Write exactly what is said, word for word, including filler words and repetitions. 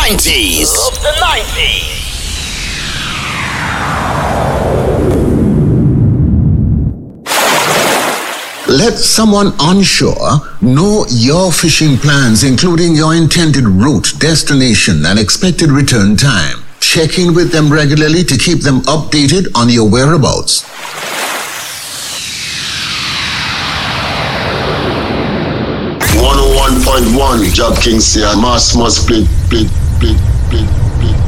nineties. Love the nineties. Let someone onshore know your fishing plans, including your intended route, destination, and expected return time. Check in with them regularly to keep them updated on your whereabouts. one oh one point one Job King say, Mass must split, split, split, split.